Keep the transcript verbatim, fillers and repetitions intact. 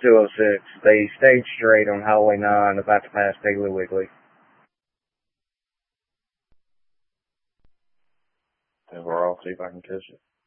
two oh six. They stayed straight on Highway nine about to pass Piggly Wiggly. Overall, see if I can catch it.